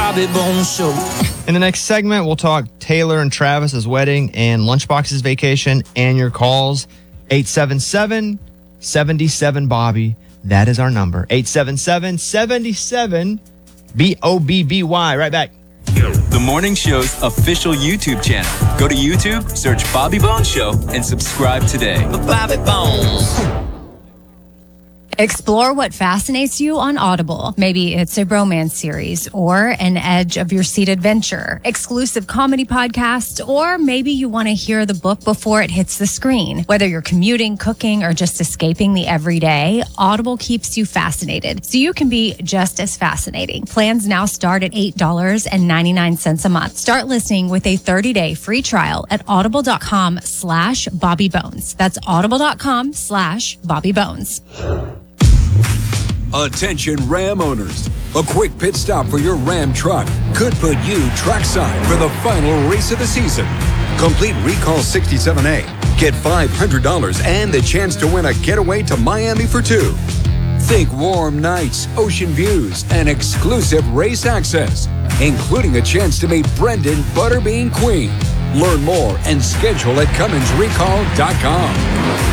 Bobby Bones Show. In the next segment, we'll talk Taylor and Travis's wedding and Lunchbox's vacation and your calls. 877-77-BOBBY. That is our number. 877-77-BOBBY. Right back. The Morning Show's official YouTube channel. Go to YouTube, search Bobby Bones Show, and subscribe today. Bobby Bones. Explore what fascinates you on Audible. Maybe it's a romance series or an edge of your seat adventure, exclusive comedy podcasts, or maybe you want to hear the book before it hits the screen. Whether you're commuting, cooking, or just escaping the everyday, Audible keeps you fascinated so you can be just as fascinating. Plans now start at $8.99 a month. Start listening with a 30-day free trial at audible.com/BobbyBones. That's audible.com/BobbyBones. Attention Ram owners. A quick pit stop for your Ram truck could put you trackside for the final race of the season. Complete Recall 67A. Get $500 and the chance to win a getaway to Miami for two. Think warm nights, ocean views, and exclusive race access, including a chance to meet Brendan Butterbean Queen. Learn more and schedule at CumminsRecall.com.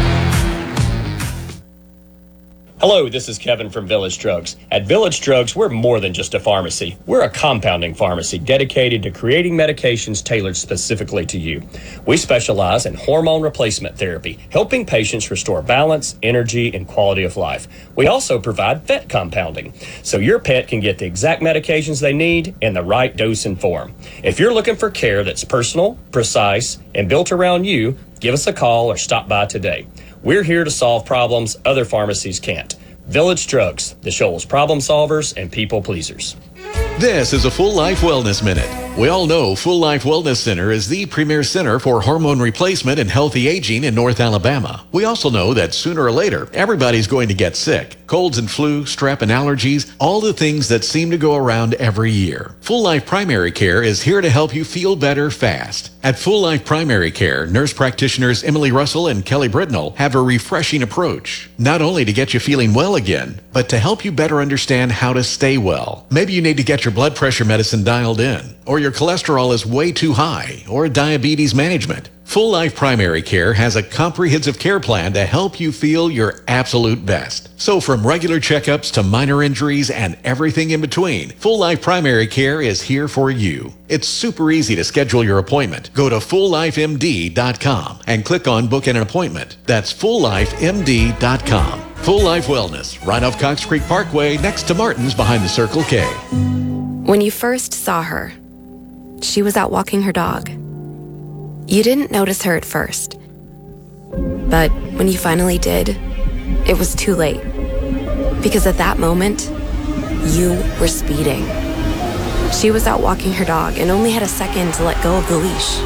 Hello, this is Kevin from Village Drugs. At Village Drugs, we're more than just a pharmacy. We're a compounding pharmacy dedicated to creating medications tailored specifically to you. We specialize in hormone replacement therapy, helping patients restore balance, energy, and quality of life. We also provide vet compounding, so your pet can get the exact medications they need in the right dose and form. If you're looking for care that's personal, precise, and built around you, give us a call or stop by today. We're here to solve problems other pharmacies can't. Village Drugs, the Shoals problem solvers and people pleasers. This is a Full Life Wellness Minute. We all know Full Life Wellness Center is the premier center for hormone replacement and healthy aging in North Alabama. We also know that sooner or later, everybody's going to get sick. Colds and flu, strep and allergies, all the things that seem to go around every year. Full Life Primary Care is here to help you feel better fast. At Full Life Primary Care, nurse practitioners Emily Russell and Kelly Britnell have a refreshing approach, not only to get you feeling well again, but to help you better understand how to stay well. Maybe you need to get your blood pressure medicine dialed in, or your cholesterol is way too high, or diabetes management. Full Life Primary Care has a comprehensive care plan to help you feel your absolute best. So from regular checkups to minor injuries and everything in between, Full Life Primary Care is here for you. It's super easy to schedule your appointment. Go to FullLifeMD.com and click on Book an Appointment. That's FullLifeMD.com. Full Life Wellness, right off Cox Creek Parkway, next to Martin's behind the Circle K. When you first saw her, she was out walking her dog. You didn't notice her at first. But when you finally did, it was too late. Because at that moment, you were speeding. She was out walking her dog and only had a second to let go of the leash.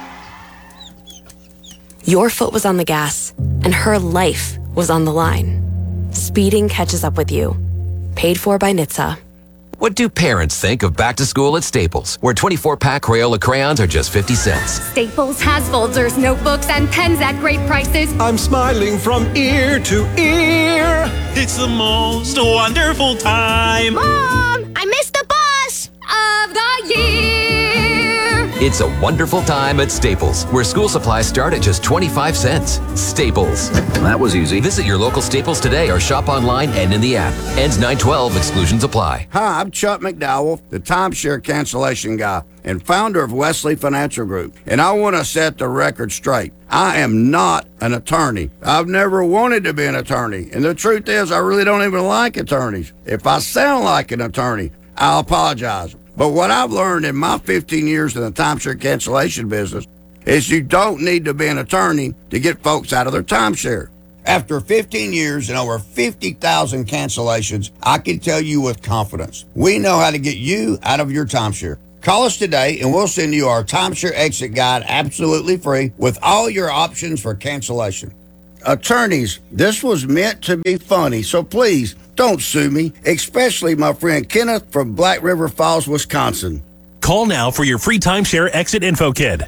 Your foot was on the gas, and her life was on the line. Speeding catches up with you. Paid for by NHTSA. What do parents think of back to school at Staples, where 24-pack Crayola crayons are just 50 cents? Staples has folders, notebooks, and pens at great prices. I'm smiling from ear to ear. It's the most wonderful time. Mom, I missed the bus of the year. It's a wonderful time at Staples, where school supplies start at just 25 cents. Staples. That was easy. Visit your local Staples today or shop online and in the app. Ends 9/12. Exclusions apply. Hi, I'm Chuck McDowell, the timeshare cancellation guy and founder of Wesley Financial Group. And I want to set the record straight. I am not an attorney. I've never wanted to be an attorney. And the truth is, I really don't even like attorneys. If I sound like an attorney, I'll apologize. But what I've learned in my 15 years in the timeshare cancellation business is you don't need to be an attorney to get folks out of their timeshare. After 15 years and over 50,000 cancellations, I can tell you with confidence, we know how to get you out of your timeshare. Call us today and we'll send you our timeshare exit guide absolutely free with all your options for cancellation. Attorneys, this was meant to be funny, so please don't sue me, especially my friend Kenneth from Black River Falls, Wisconsin. Call now for your free timeshare exit info kit.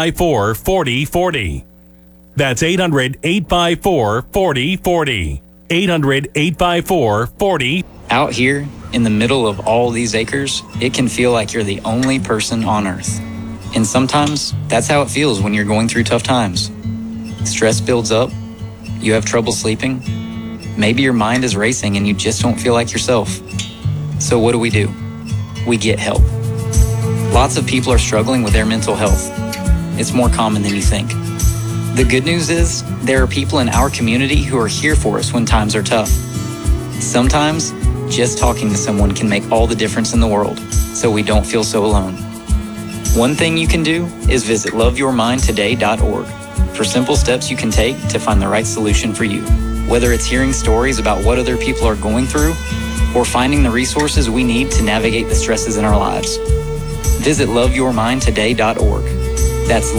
800-854-4040. That's 800-854-4040. 800-854-40. Out here, in the middle of all these acres, it can feel like you're the only person on Earth. And sometimes, that's how it feels when you're going through tough times. Stress builds up, you have trouble sleeping, maybe your mind is racing and you just don't feel like yourself. So what do? We get help. Lots of people are struggling with their mental health. It's more common than you think. The good news is, there are people in our community who are here for us when times are tough. Sometimes, just talking to someone can make all the difference in the world, so we don't feel so alone. One thing you can do is visit loveyourmindtoday.org for simple steps you can take to find the right solution for you. Whether it's hearing stories about what other people are going through, or finding the resources we need to navigate the stresses in our lives. Visit loveyourmindtoday.org. That's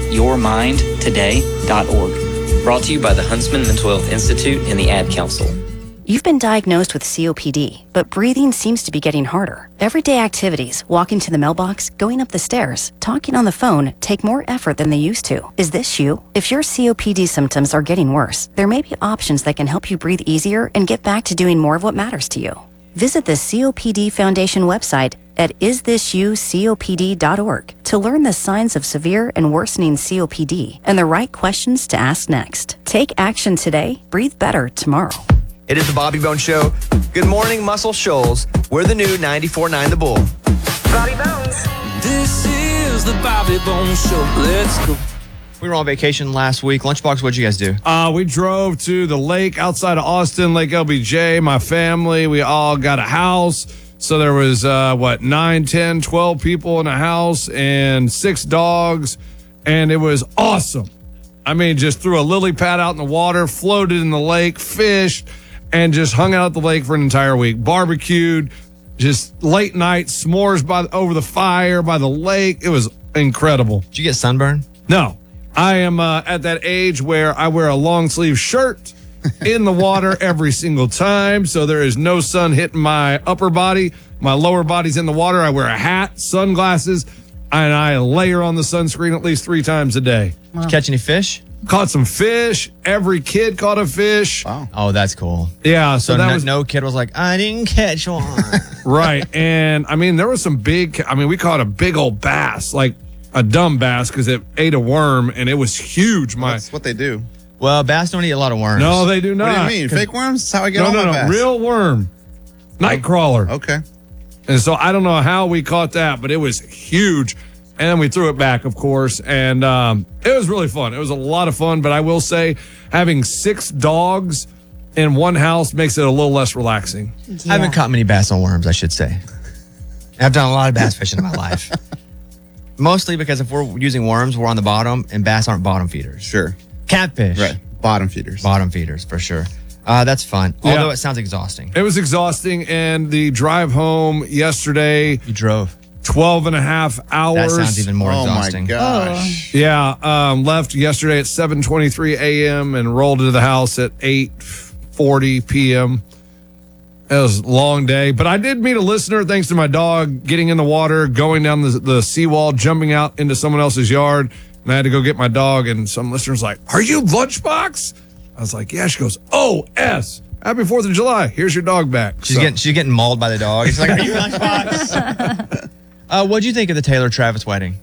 loveyourmindtoday.org. Brought to you by the Huntsman Mental Health Institute and the Ad Council. You've been diagnosed with COPD, but breathing seems to be getting harder. Everyday activities, walking to the mailbox, going up the stairs, talking on the phone, take more effort than they used to. Is this you? If your COPD symptoms are getting worse, there may be options that can help you breathe easier and get back to doing more of what matters to you. Visit the COPD Foundation website at isthisyoucopd.org to learn the signs of severe and worsening COPD and the right questions to ask next. Take action today, breathe better tomorrow. It is the Bobby Bones Show. Good morning, Muscle Shoals. We're the new 94.9 The Bull. Bobby Bones. This is the Bobby Bones Show. Let's go. We were on vacation last week. Lunchbox, what'd you guys do? We drove to the lake outside of Austin, Lake LBJ. My family, we all got a house. So there was, 9, 10, 12 people in a house and 6 dogs. And it was awesome. I mean, just threw a lily pad out in the water, floated in the lake, fished, and just hung out at the lake for an entire week. Barbecued, just late night s'mores over the fire by the lake. It was incredible. Did you get sunburn? No. I am at that age where I wear a long sleeve shirt in the water every single time. So there is no sun hitting my upper body. My lower body's in the water. I wear a hat, sunglasses, and I layer on the sunscreen at least 3 times a day. Did you catch any fish? Caught some fish. Every kid caught a fish. Wow. Oh, that's cool. Yeah. So no kid was like, I didn't catch one. Right. And I mean, there was some we caught a big old bass, like a dumb bass, because it ate a worm and it was huge. That's what they do. Well, bass don't eat a lot of worms. No, they do not. What do you mean? Fake worms? That's how I get all my bass. Real worm. Nightcrawler. Okay. And so I don't know how we caught that, but it was huge. And then we threw it back, of course. And it was really fun. It was a lot of fun. But I will say, having 6 dogs in one house makes it a little less relaxing. Yeah. I haven't caught many bass on worms, I should say. I've done a lot of bass fishing in my life. Mostly because if we're using worms, we're on the bottom, and bass aren't bottom feeders. Sure. Catfish. Right. Bottom feeders. Bottom feeders, for sure. That's fun. Although it sounds exhausting. It was exhausting. And the drive home yesterday. You drove 12 and a half hours. That sounds even more exhausting. Oh, my gosh. Yeah. Left yesterday at 7:23 a.m. and rolled into the house at 8:40 p.m. It was a long day. But I did meet a listener thanks to my dog getting in the water, going down the seawall, jumping out into someone else's yard. And I had to go get my dog. And some listener's like, "Are you Lunchbox?" I was like, "Yeah." She goes, "Oh, S. Happy 4th of July. Here's your dog back." She's getting mauled by the dog. She's like, "Are you Lunchbox?" What'd you think of the Taylor Travis wedding?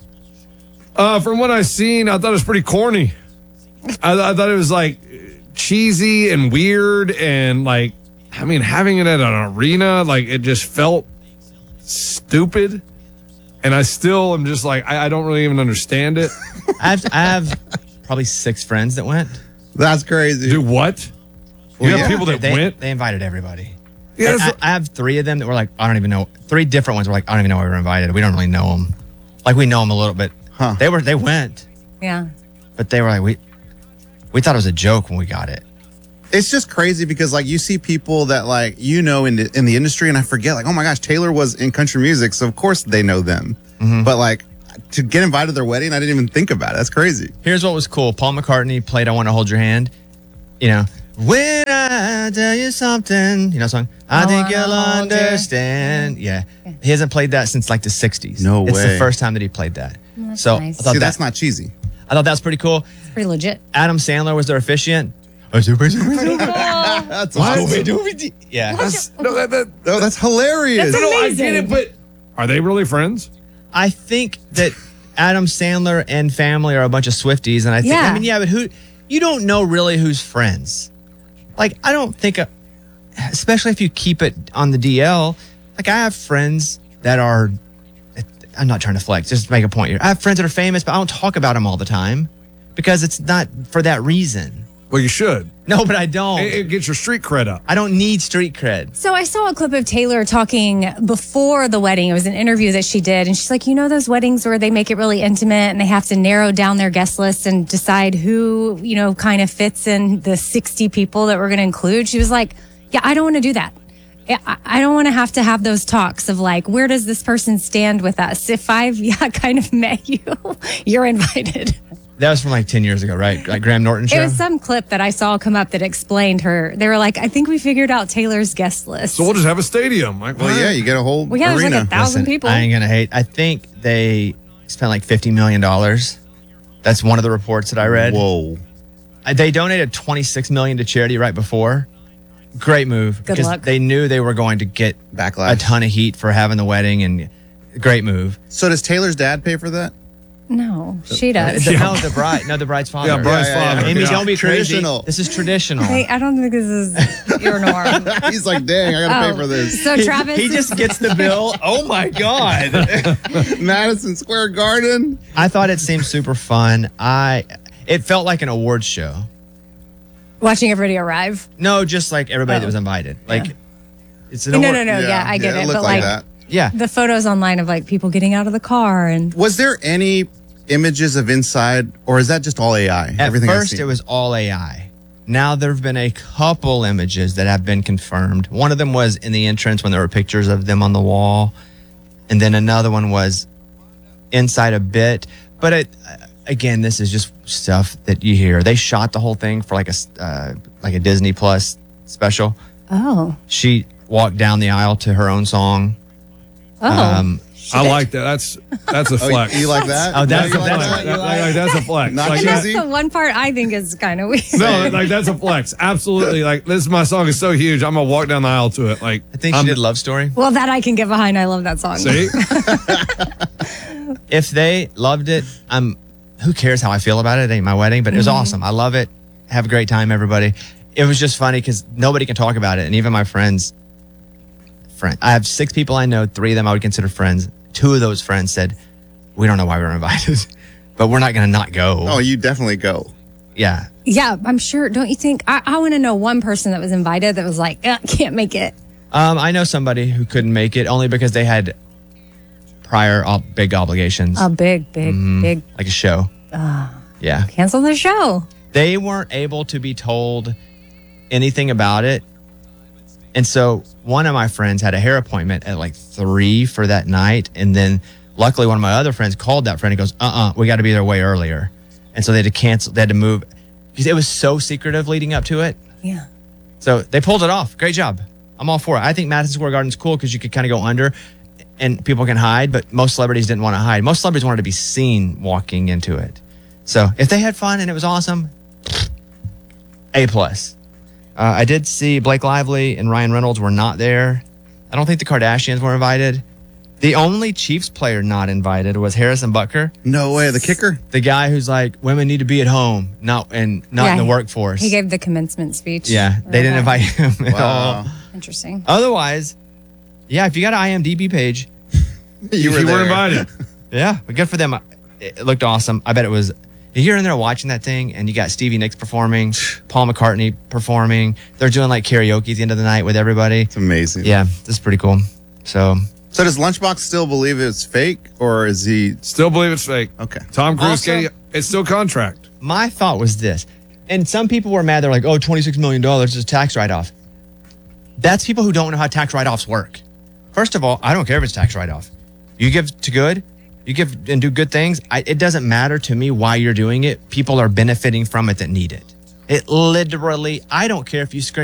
From what I've seen, I thought it was pretty corny. I thought it was like cheesy and weird, and like, I mean, having it at an arena, like it just felt stupid. And I still am just like, I don't really even understand it. I have probably 6 friends that went. That's crazy. Do what? You have people that went? They invited everybody. Yeah, I have 3 of them that were like, I don't even know. 3 different ones were like, I don't even know why we were invited. We don't really know them. Like, we know them a little bit. Huh. They went. Yeah. But they were like, we thought it was a joke when we got it. It's just crazy because, like, you see people that, like, in the industry, and I forget, like, oh my gosh, Taylor was in country music, so of course they know them. Mm-hmm. But, like, to get invited to their wedding, I didn't even think about it. That's crazy. Here's what was cool. Paul McCartney played I Want to Hold Your Hand. You know, when I tell you something, you know the song? I think you'll understand. Yeah. He hasn't played that since, like, the 60s. No way. It's the first time that he played that. That's so nice. I thought that's not cheesy. I thought that was pretty cool. It's pretty legit. Adam Sandler was their officiant. That's What? awesome. Yeah. That's hilarious. No, I get it, but are they really friends? I think that Adam Sandler and family are a bunch of Swifties, and I think, Yeah. but you don't know really who's friends. Like, I don't think, especially if you keep it on the DL, like I have friends that are, I'm not trying to flex, just to make a point here. I have friends that are famous, but I don't talk about them all the time because it's not for that reason. Well, you should. No, but I don't. It gets your street cred up. I don't need street cred. So I saw a clip of Taylor talking before the wedding. It was an interview that she did. And she's like, those weddings where they make it really intimate and they have to narrow down their guest list and decide who, kind of fits in the 60 people that we're going to include. She was like, yeah, I don't want to do that. I don't want to have those talks of like, where does this person stand with us? If I've kind of met you, you're invited. That was from like 10 years ago, right? Like Graham Norton show? It was some clip that I saw come up that explained her. They were like, I think we figured out Taylor's guest list. So we'll just have a stadium. Like, Well, yeah, you get a whole Well, yeah, there's arena. like 1,000 people. I ain't going to hate. I think they spent like $50 million. That's one of the reports that I read. Whoa. They donated $26 million to charity right before. Great move. Good because luck. they knew they were going to get Backlash. a ton of heat for having the wedding, and great move. So does Taylor's dad pay for that? No, she does. No, the bride's father. Yeah, bride's father. Amy, Yeah. don't be Traditional. crazy. This is traditional. Hey, I don't think this is your norm. He's like, dang, I got to pay for this. So Travis, He just gets the bill. Oh my God. Madison Square Garden. I thought it seemed super fun. It felt like an awards show. watching everybody arrive. No, just like everybody that was invited. Like it's an No, award. yeah, I get it. looked But like that. Yeah. the photos online of like people getting out of the car and Was there any images of inside, or is that just all AI? At Everything I've first, seen? it was all AI. Now there have been a couple images that have been confirmed. One of them was in the entrance when there were pictures of them on the wall, and then another one was inside a bit. But again, this is just stuff that you hear. They shot the whole thing for like a Disney Plus special. Oh. She walked down the aisle to her own song. Oh. I like that. That's a flex. You like that? Oh, that's You like that? That's a flex. Not Like, And that's cheesy? the one part I think is kind of weird. no, like that's a flex. Absolutely. Like this, my song is so huge. I'm gonna walk down the aisle to it. Like I think she did Love Story. Well, that I can get behind. I love that song. See, If they loved it, who cares how I feel about it? It ain't my wedding, but it was awesome. I love it. Have a great time, everybody. It was just funny because nobody can talk about it. And even my friends, I have 6 people I know, 3 of them I would consider friends. 2 of those friends said, we don't know why we were invited, but we're not going to not go. Oh, you definitely go. Yeah. Yeah, I'm sure. Don't you think? I want to know one person that was invited that was like, can't make it. I know somebody who couldn't make it only because they had prior big obligations. A big. Like a show. Yeah. Cancel the show. They weren't able to be told anything about it. And so one of my friends had a hair appointment at like 3 for that night. And then luckily one of my other friends called that friend and goes, we got to be there way earlier. And so they had to cancel, they had to move because it was so secretive leading up to it. Yeah. So they pulled it off. Great job. I'm all for it. I think Madison Square Garden's cool because you could kind of go under and people can hide, but most celebrities didn't want to hide. Most celebrities wanted to be seen walking into it. So if they had fun and it was awesome, A+. I did see Blake Lively and Ryan Reynolds were not there. I don't think the Kardashians were invited. The only Chiefs player not invited was Harrison Butker. No way, the kicker? The guy who's like, women need to be at home, not in the workforce. He gave the commencement speech. Yeah, they didn't invite him at all. Interesting. Otherwise, yeah, if you got an IMDb page, You were there. invited. yeah, but good for them. It looked awesome. I bet it was. You're in there watching that thing, and you got Stevie Nicks performing, Paul McCartney performing. They're doing like karaoke at the end of the night with everybody. It's amazing. Yeah, this is pretty cool. So does Lunchbox still believe it's fake, or is he Still believe it's fake. okay? Tom Cruise, Also- Katie, it's still contract. my thought was this, and some people were mad. They're like, "Oh, $26 million is a tax write-off." That's people who don't know how tax write-offs work. First of all, I don't care if it's tax write-off. You give to good. You give and do good things. It doesn't matter to me why you're doing it. People are benefiting from it that need it. It literally, I don't care if you scream